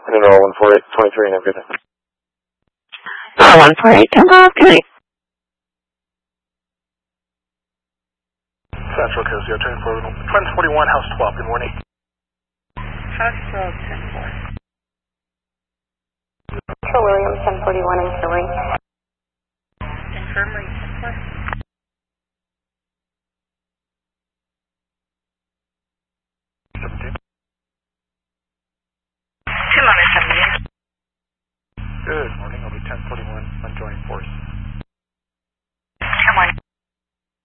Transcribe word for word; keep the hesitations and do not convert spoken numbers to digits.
And then one four eight twenty-three, and have a good day. Oh, one four eight, ten off, good night. Central Coast, you train for Twin forty-one, House twelve, good morning. House twelve, ten four. Central Williams, ten forty-one, and Killing. Infirmary